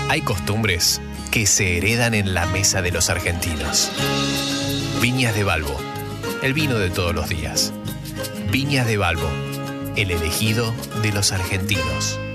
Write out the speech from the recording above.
Hay costumbres que se heredan en la mesa de los argentinos. Viñas de Balbo, el vino de todos los días. Viñas de Balbo, el elegido de los argentinos.